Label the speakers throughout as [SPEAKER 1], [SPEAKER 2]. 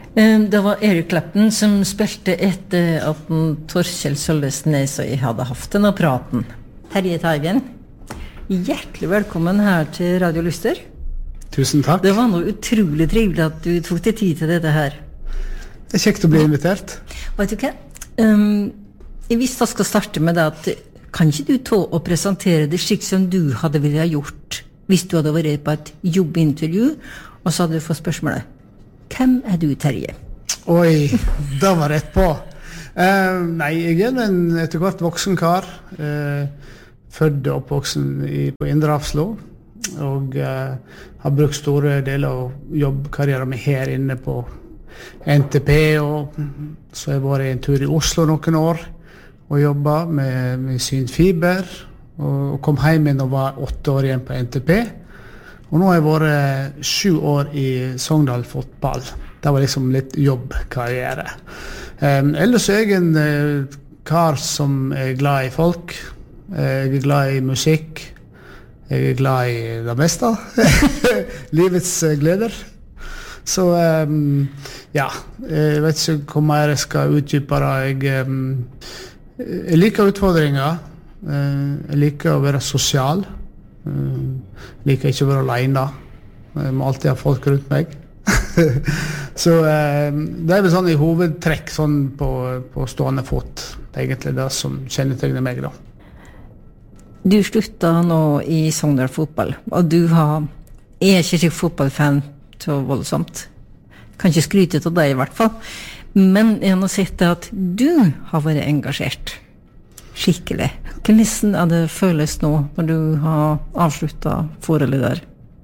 [SPEAKER 1] Det var Erik Clapton som spilte etter at Torkjell Sølvesnes og jeg hadde haft denne praten. Terje Teigen, hjertelig velkommen her til Radio Lyster.
[SPEAKER 2] Tusen takk.
[SPEAKER 1] Det var noe utrolig trivelig at du tok deg tid til dette her.
[SPEAKER 2] Det kjekt å bli invitert.
[SPEAKER 1] Vet du hva? Jeg visste jeg skal starte med det at kan ikke du ta og presentere det slik som du hadde ville ha gjort hvis du hadde vært på et jobbintervju, og så hadde du fått spørsmålet. Hvem du, Terje?
[SPEAKER 2] Oi, da var rett på. Nei, jeg en etter hvert voksen kar. Født og oppvoksen på Indre Hafslo, og har brukt store deler av jobbkarrieren min her inne på NTP, og så har jeg vært en tur i Oslo noen år og jobbet med synfiber, og kom hjem igjen og var 8 år igjen på NTP. Og nå har jeg vært 7 år i Sogndal fotball. Det var liksom litt jobbkarriere. Ellers er jeg en kar som er glad i folk. Jeg er glad i musikk. Jeg er glad i det meste. Livets gleder. Så ja, jeg vet ikke hvor mer jeg skal utdype det. Jeg liker utfordringer. Jeg liker å være sosial. Liker ikke å være alene. Jeg må alltid ha folk rundt meg. Så det vel sånn i hovedtrekk sånn på stående fot. Det er egentlig det som kjennetegner meg da.
[SPEAKER 1] Du sluttet nå i Sogndal fotball, og du er ikke slik fotballfan så voldsomt. Kan ikke skryte av deg i hvert fall. Men jeg har sett at du har vært engasjert. Skikkelig. Hvordan det føles nå når du har avsluttet forholdet der?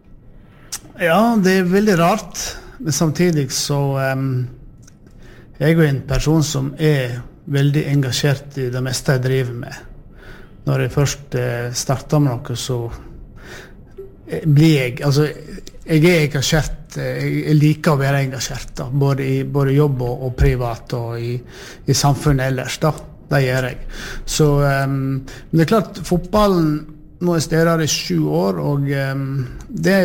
[SPEAKER 2] Ja, det er veldig rart. Men samtidig så jeg er en person som er veldig engasjert i det meste jeg driver med. Når jeg først starter med noe, så blir jeg, altså jeg er engasjert, jeg liker å være engasjert da, både jobb og privat og i samfunnet ellers da. Det gjør jeg. Så, men det er klart, fotballen, nå er stedet i 7 år, og det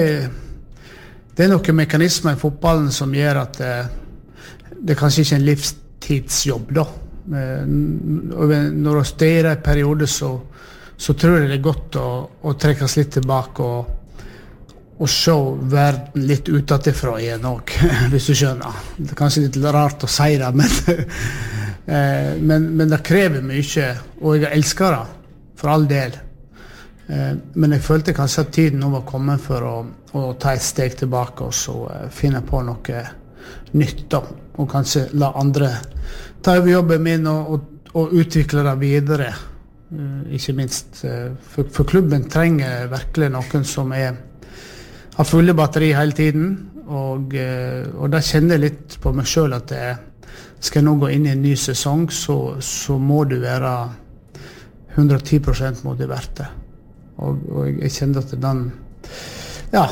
[SPEAKER 2] er noen mekanismer i fotballen som gjør at det kanskje ikke er en livstidsjobb da. Når du stedet i periode, så tror jeg det er godt å trekkes litt tilbake og se verden litt utenfra igjen også, hvis du skjønner. Det er kanskje litt rart å si det, men det krever mye, og jeg elsker det, for all del. Men jeg følte kanskje at tiden nå var kommet for å ta et steg tilbake og så finne på noe nytt da, og kanskje la andre ta over jobben min og utvikle det videre. Ikke minst, for klubben trenger virkelig noen som har fulle batteri hele tiden, og da kjenner jeg litt på meg selv at skal jeg nå gå inn i en ny sesong, så må du være 110% motivert. Og jeg kjenner at den, ja,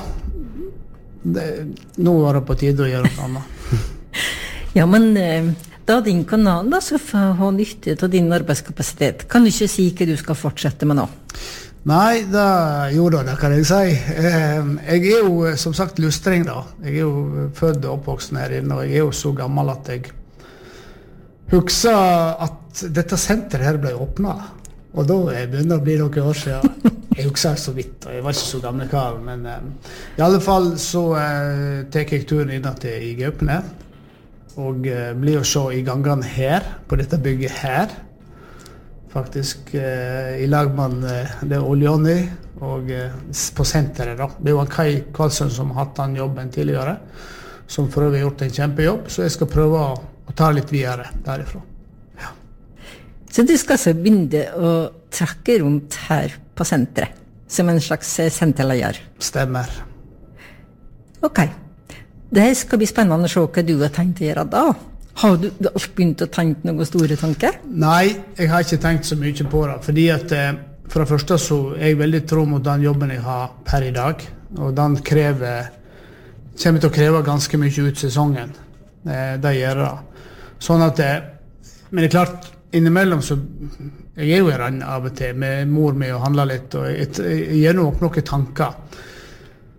[SPEAKER 2] nå var det på tide å gjøre noe annet.
[SPEAKER 1] Ja, men da din kanal da, så får ha nytte av din arbeidskapasitet. Kan du ikke si hva du skal fortsette med nå?
[SPEAKER 2] Nei, det kan jeg si. Jeg er jo som sagt lustring da. Jeg er jo født og oppvoksen her inne, og jeg er jo så gammel at jeg husker at dette senteret her ble åpnet. Og da begynner det å bli noen år siden. Jeg husker så vidt, og jeg var ikke så gamle kar, men i alle fall så tek jeg turen inn til i Gaupene, og blir å se i gangene her, på dette bygget her, faktisk i lag med det Oljoni, og på senteret da. Det var Kai Karlsson som har hatt den jobben tidligere, som for øvrig har gjort en kjempejobb, så jeg skal prøve å ta litt videre derifra. Ja.
[SPEAKER 1] Så du skal så begynne å trakke rundt her på senteret, som en slags senterleier?
[SPEAKER 2] Stemmer.
[SPEAKER 1] Ok. Det skal bli spennende å se hva du har tenkt å gjøre da. Har du begynt å tenke noen store tanker? Nei,
[SPEAKER 2] jeg har ikke tenkt så mye på det, fordi at for det første så er jeg veldig tro mot den jobben jeg har per i dag, og den kommer til å kreve ganske mye ut sesongen. Det gjør det. Sånn at men det er klart, innimellom så jeg er jo i rann av og til med mor mi og handler litt, og jeg gjør nok noen tanker.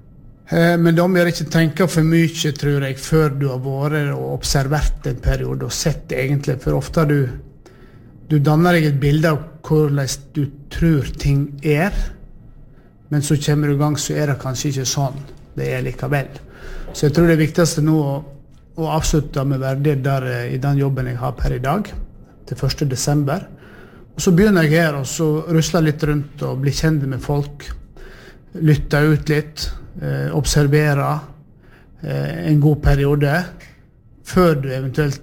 [SPEAKER 2] Men da må jeg ikke tenke for mye, tror jeg, før du har vært og observert en periode og sett egentlig, for ofte du danner deg et bilde av hvordan du tror ting men så kommer du i gang, så det kanskje ikke sånn det likevel. Så jeg tror det viktigste nå å avslutte med verdighet der i den jobben jeg har per i dag, til 1. desember. Og så begynner jeg her, og så rusler litt rundt og blir kjent med folk, lytter ut litt, observerer en god periode, før du eventuelt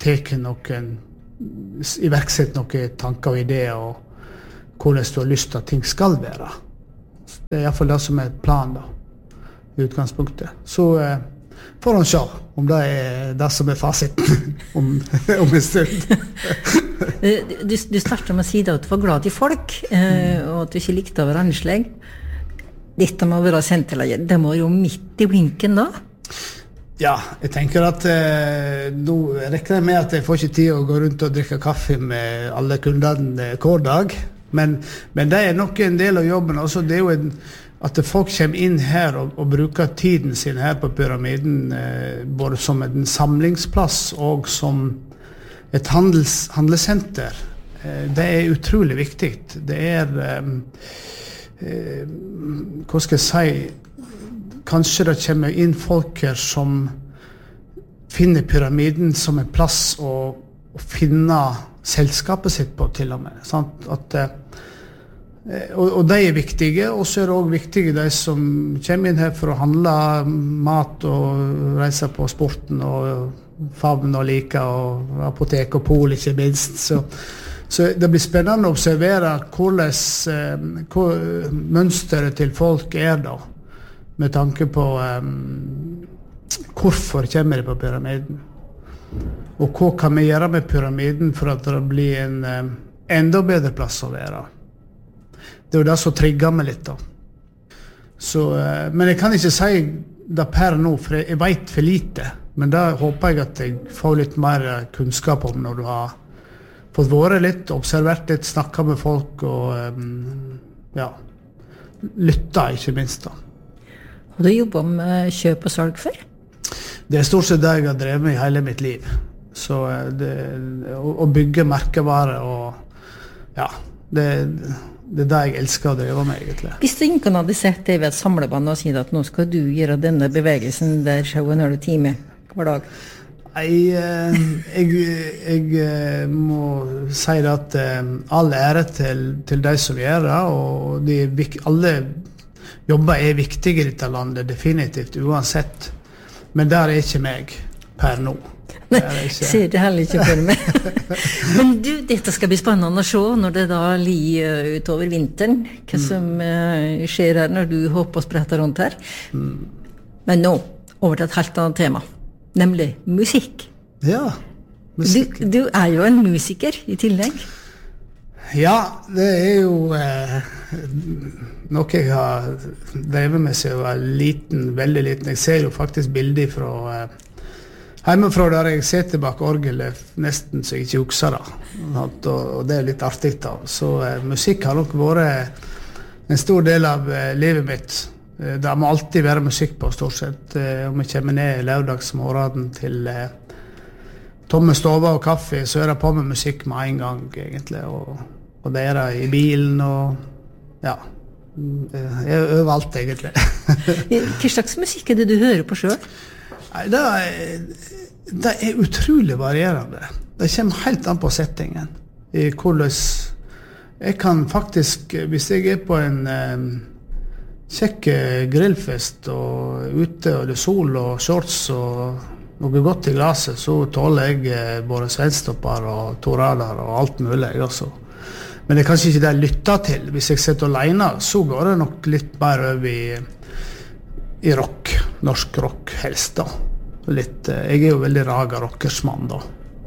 [SPEAKER 2] iverksetter noen tanker og ideer, og hvordan du har lyst til at ting skal være. Det I hvert fall det som et plan da, I utgangspunktet. Så får han se om det det som fasiten om en stund.
[SPEAKER 1] Du startet med å si at du var glad I folk, og at du ikke likte å være anslag. Dette må være senterlaget. Det må jo midt I blinken da.
[SPEAKER 2] Ja, jeg tenker at nå rekker jeg med at jeg får ikke tid å gå rundt og drikke kaffe med alle kundene hver dag. Men det nok en del av jobben. Også det jo at folk kommer inn her og bruker tiden sin her på pyramiden, både som en samlingsplass og som et handelssenter. Det utrolig viktig. Det hva skal jeg si, kanskje det kommer inn folk her som finner pyramiden som en plass å finne selskapet sitt på til og med. Sant? Og de viktige, og så det også viktige de som kommer inn her for å handle mat og reise på sporten og favn og like og apotek og pol ikke minst. Så det blir spennende å observere hvordan mønsteret til folk da, med tanke på hvorfor kommer de på pyramiden. Og hva kan vi gjøre med pyramiden for at det blir en enda bedre plass å være. Det jo det som trigger meg litt da. Så, men jeg kan ikke si det per nå, for jeg vet for lite. Men da håper jeg at jeg får litt mer kunnskap om når du har fått vært litt, observert litt, snakket med folk og ja, lyttet ikke minst da.
[SPEAKER 1] Har du jobbet med kjøp og salg før?
[SPEAKER 2] Det stort sett det jeg har drevet med I hele mitt liv. Så å bygge merkevarer og ja, det det jeg elsker å drive med egentlig.
[SPEAKER 1] Hvis du ikke hadde sett deg ved et samlebånd og sier at nå skal du gjøre denne bevegelsen der 7,5 timer hver dag?
[SPEAKER 2] Jeg må si at all ære til de som gjør det, og alle jobber viktige I dette landet, definitivt, uansett. Men der ikke meg per nå.
[SPEAKER 1] Nei, ser det heller ikke for meg. Men du, dette skal bli spennende å se når det da lir utover vinteren, hva som skjer her når du hopper og spretter rundt her. Men nå, over til et helt annet tema, nemlig musikk.
[SPEAKER 2] Ja, musikk.
[SPEAKER 1] Du jo en musiker I tillegg.
[SPEAKER 2] Ja, det jo noe jeg har drevet med siden jeg var liten, veldig liten. Jeg ser jo faktisk bilder fra hjemmefra der jeg sitter bak orgelet nesten så jeg ikke husker det. Og det litt artig da. Så musikk har nok vært en stor del av livet mitt. Det må alltid være musikk på stort sett. Om jeg kommer ned lørdagsmorgen til tomme stover og kaffe, så det på med musikk med en gang egentlig. Og det det I bilen og ja, overalt egentlig.
[SPEAKER 1] Hva slags musikk det du hører på selv?
[SPEAKER 2] Det utrolig varierende. Det kommer helt an på settingen. I hvordan jeg kan faktisk, hvis jeg på en kjekk grillfest og ute og det sol og shorts og noe godt I glaset, så tåler jeg både svenstopper og torader og alt mulig også. Men det kanskje ikke det jeg lytter til. Hvis jeg sitter alene, så går det nok litt mer over I rock, norsk rock helst da. Jeg jo veldig raga rockersmann da.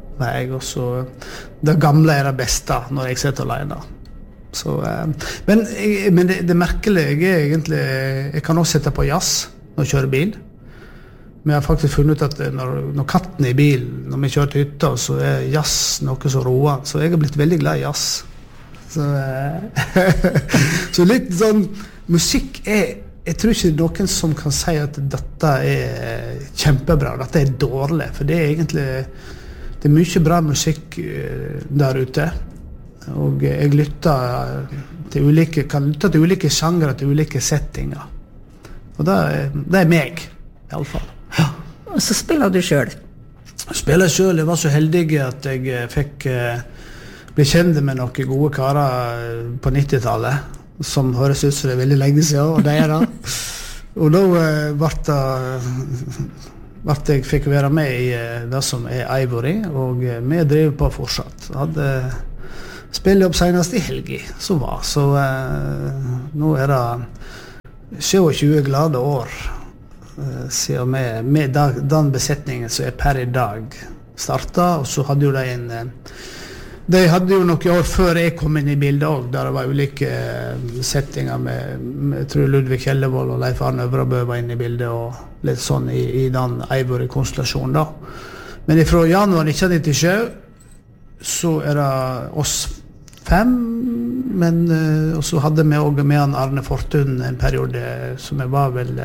[SPEAKER 2] Det gamle det beste når jeg sitter alene. Så, men det merkelige egentlig, jeg kan også sette på jazz når jeg kjører bil. Men jeg har faktisk funnet ut at når katten I bilen, når vi kjører til hytta, så jazz noe så roa. Så jeg har blitt veldig glad I jazz. Så litt sånn, musikk jeg tror ikke noen som kan si at dette kjempebra, dette dårlig, for det egentlig det mye bra musikk der ute, og jeg lytter kan lytte til ulike sjangre, til ulike settinger, og det meg i alle fall. Ja.
[SPEAKER 1] Og så spiller du selv?
[SPEAKER 2] Spiller selv, jeg var så heldig at jeg fikk bli kjent med noen gode karer på 90-tallet, som høres ut som det veldig lenge siden, og det da. Og da jeg fikk være med i det som Ivory, og vi driver på fortsatt. Jeg hadde spillet opp senest i helgi, så nå det 27 glade år siden med den besetningen som per i dag startet, og så hadde jo de hadde jo noen år før jeg kom inn i bildet også, der det var ulike settinger med jeg tror Ludvig Kjellevold og Leif Arne Øvrabø var inne i bildet, og litt sånn i den Ivory-konstellasjonen da. Men fra januar 1997 så det oss 5, men og så hadde vi også med han Arne Fortun en periode som jeg var vel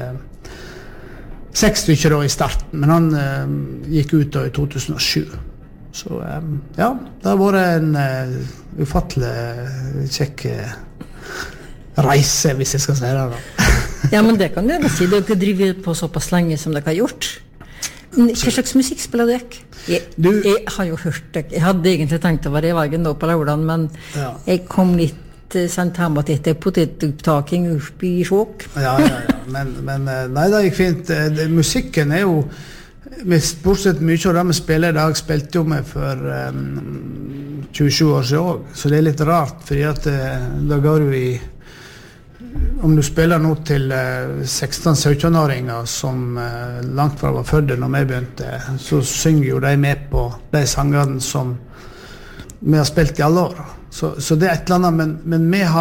[SPEAKER 2] 6 stykker da i starten, men han gikk ut da i 2007. Så ja, det har vært en ufattelig kjekk reise, hvis jeg skal si det da.
[SPEAKER 1] Ja, men det kan du si. Du har ikke drivet på såpass lenge som dere har gjort. Hva slags musikk spiller du ikke? Jeg har jo hørt det. Jeg hadde egentlig tenkt å være i veien nå på lørdagen, men jeg kom litt sent hjemme til potetopptaking oppe i Sjåk. Ja,
[SPEAKER 2] men nei, det gikk fint. Musikken jo bortsett mye av det vi spiller i dag, spilte jo med for 27 år siden også, så det litt rart, fordi at da går du om du spiller nå til 16-17-åringer som langt fra var fødde når vi begynte, så synger jo de med på de sangene som vi har spilt i alle år. Så det et eller annet, men vi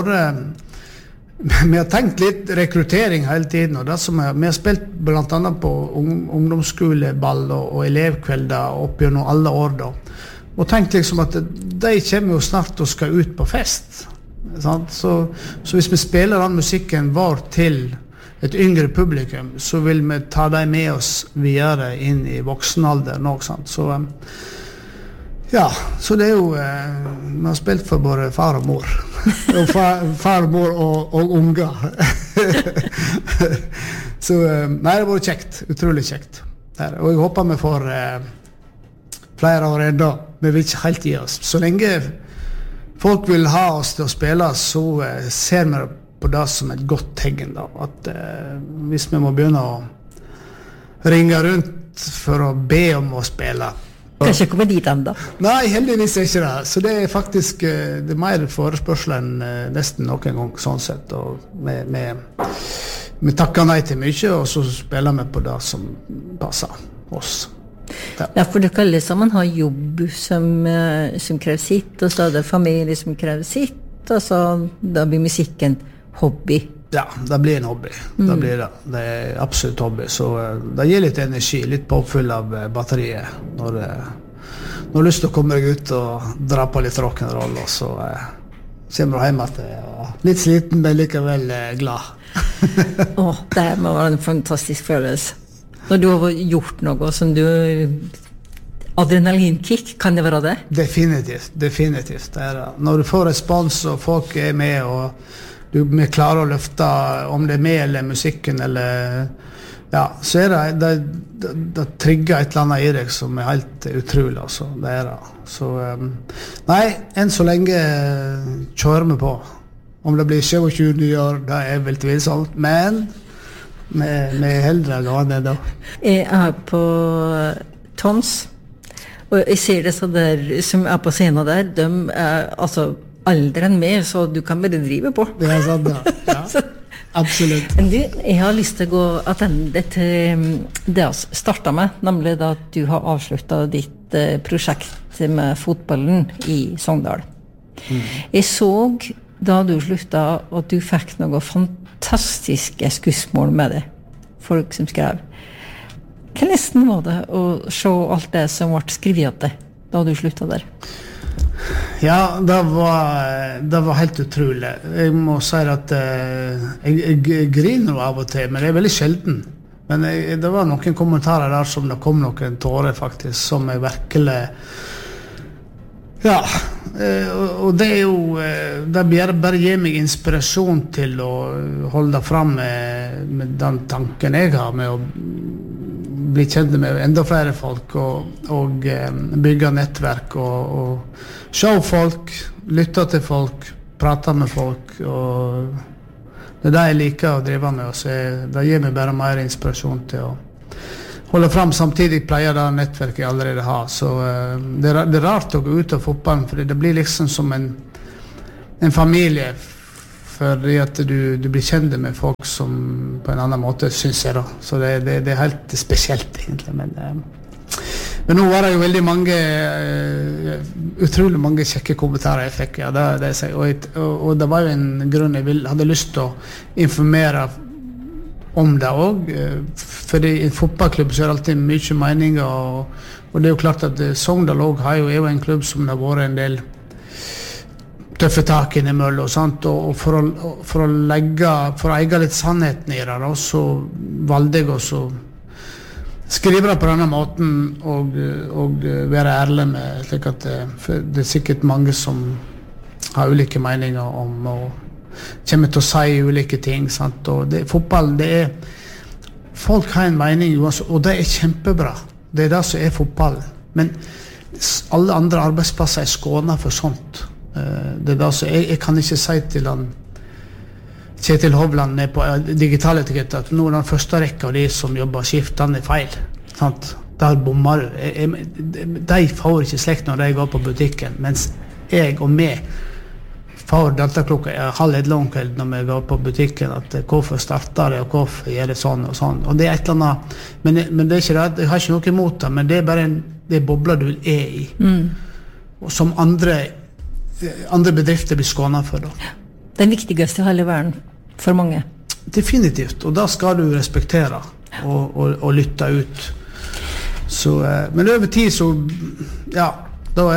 [SPEAKER 2] har tenkt litt rekruttering hele tiden, og det som vi har spilt blant annet på ungdomsskoleball og elevkvelder opp gjennom alle år da, og tenkt liksom at de kommer jo snart og skal ut på fest, sant? Så hvis vi spiller den musikken vår til et yngre publikum, så vil vi ta dem med oss videre inn i voksenalder nå, sant? Så ja, så det jo vi har spilt for både far og mor og far og mor og unger så nei, det var kjekt, utrolig kjekt og jeg håper vi får flere år enda, vi vil ikke helt gi oss så lenge folk vil ha oss til å spille, så ser vi på det som et godt tegn da, at hvis vi må begynne å ringe rundt for å be om å spille
[SPEAKER 1] Kanskje komme dit enda?
[SPEAKER 2] Nei, heldigvis ikke det. Så det faktisk det mer forespørsel enn nesten noen gang sånn sett. Og vi takker nei til mye, og så spiller vi på det som passer oss.
[SPEAKER 1] Ja, for det kalles som man har jobb som krever sitt, og så det familie som krever sitt, og så da blir musikken hobby.
[SPEAKER 2] Ja, det blir en hobby. Det blir det. Det absolutt hobby. Så det gir litt energi, litt påfyll av batteriet når du har lyst til å komme deg ut og dra på litt rock'n'roll, og så kommer du hjem at litt sliten, men likevel glad.
[SPEAKER 1] Det må være en fantastisk følelse. Når du har gjort noe som du adrenalinkick, kan det være det?
[SPEAKER 2] Definitivt. Det når du får respons, og folk med, og vi klarer å løfte om det med eller musikken eller ja, så det trigger et eller annet i deg som helt utrolig altså, det det så nei, enn så lenge kjører vi på om det blir 27 nye år, det vel tvilsomt, men vi heldre gående da.
[SPEAKER 1] Jeg på Tons og jeg ser det så der som på scenen der, de altså alderen med, så du kan bare drive på.
[SPEAKER 2] Det sant, ja. Absolutt.
[SPEAKER 1] Men jeg har lyst til å gå attende til det jeg startet med, nemlig da at du har avsluttet ditt prosjekt med fotballen i Sogndal. Jeg så da du sluttet at du fikk noen fantastiske skussmål med det. Folk som skrev. Hvordan var det å se alt det som ble skrevet til da du sluttet der?
[SPEAKER 2] Ja, det var helt utrolig. Jeg må si at jeg griner av og til, men det veldig sjelden. Men det var noen kommentarer der som det kom noen tårer faktisk, som jeg virkelig... Ja, og det jo, det bare gir meg inspirasjon til å holde fram med den tanken jeg har, med å bli kjent med enda flere folk, og bygge nettverk, og se folk, lytte til folk, prate med folk, og det det jeg liker å drive med, så det gir meg bare mer inspirasjon til å holde fram. Samtidig pleier det nettverket jeg allerede har, så det rart å gå ut av fotballen, for det blir liksom som en familie, fordi at du blir kjent med folk som på en annen måte, synes jeg da. Så det helt spesielt egentlig, men nå var det jo veldig mange, utrolig mange kjekke kommentarer jeg fikk, ja, og det var jo en grunn jeg hadde lyst til å informere om det også, fordi i en fotballklubb så det alltid mye meninger, og det jo klart at Sogndal også er jo en klubb som det har vært en del tøffe tak innimellom, og for å eie litt sannheten i det, så valgte jeg også skrive det på denne måten, og være ærlig med, slik at det sikkert mange som har ulike meninger om, og kommer til å si ulike ting, sant? Og fotball, folk har en mening, og det kjempebra. Det det som fotball. Men alle andre arbeidsplasser skånet for sånt. Det det som jeg kan ikke si til han Kjetil Hovland på digital etikett at nå den første rekka av de som jobber skift, den feil. Sant? Der bommer du. De får ikke slekt når de går på butikken, mens jeg og meg får dette klokka 12:30 om kvelden når vi går på butikken, at hvorfor starter det, og hvorfor gjør det sånn og sånn. Og det et eller annet, men det ikke det, jeg har ikke noe imot det, men det bare det bobler du i. Og som andre bedrifter blir skånet for da.
[SPEAKER 1] Den viktigste i hele verden for mange.
[SPEAKER 2] Definitivt, og da skal du respektere og lytte ut. Så, men over tid så, ja, da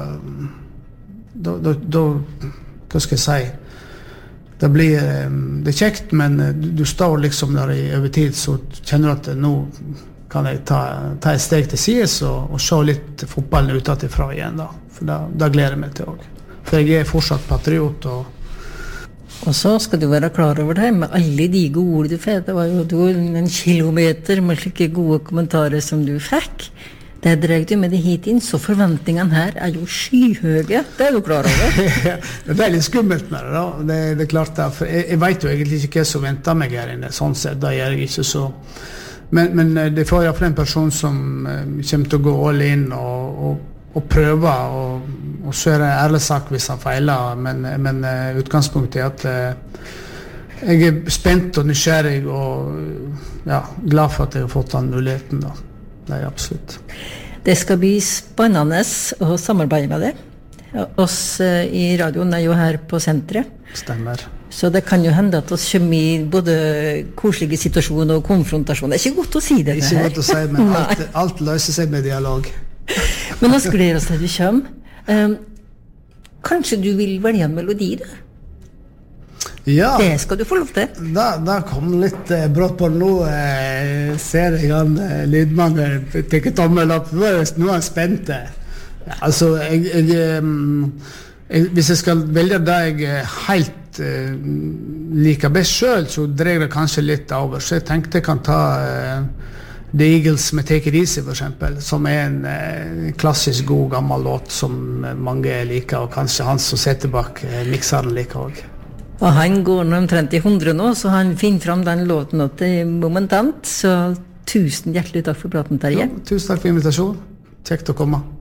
[SPEAKER 2] det hva skal jeg si, det kjekt, men du står liksom der over tid, så kjenner du at nå kan jeg ta et steg til sides og se litt fotballen utenfra igjen da, for da gleder jeg meg til også. For jeg fortsatt patriot,
[SPEAKER 1] og så skal du være klar over det med alle de gode ord du fikk. Det var jo en kilometer med slike gode kommentarer som du fikk. Det dreier du med det hit inn, så forventningene her jo skyhøye. Det du klar over.
[SPEAKER 2] Det litt skummelt med det da. Det klart det, for jeg vet jo egentlig ikke hva som venter meg her inne, sånn sett, da gjør jeg ikke så. Men det får i hvert fall en person som kommer til å gå all in og prøve, og så det en ærlig sak hvis han feiler, men utgangspunktet at jeg spent og nysgjerrig, og ja, glad for at jeg har fått den muligheten da. Det absolutt.
[SPEAKER 1] Det skal bli spennende å samarbeide med det. Oss i radioen jo her på senteret.
[SPEAKER 2] Stemmer.
[SPEAKER 1] Så det kan jo hende at oss kommer i både koselige situasjoner og konfrontasjon. Det ikke godt å si det her.
[SPEAKER 2] Ikke godt å si, men alt løser seg med dialog.
[SPEAKER 1] Men oss gleder oss til du kommer. Kanskje du vil velge en melodi da?
[SPEAKER 2] Ja,
[SPEAKER 1] det skal du få lov til.
[SPEAKER 2] Da kom litt brått på nå. Ser jeg han lydmannen tenker tommel opp. Nå er spent. Altså, hvis jeg skal velge det jeg helt liker best selv, så dreier det kanskje litt over. Så jeg tenkte jeg kan ta The Eagles med Take It Easy for eksempel, som en klassisk god gammel låt som mange liker, og kanskje han som sitter bak mikseren liker også.
[SPEAKER 1] Og han går omtrent i 100 nå, så han finner fram den låten til momentant. Så tusen hjertelig takk for praten, Terje.
[SPEAKER 2] Ja, tusen takk for invitasjonen. Kjekt å komme.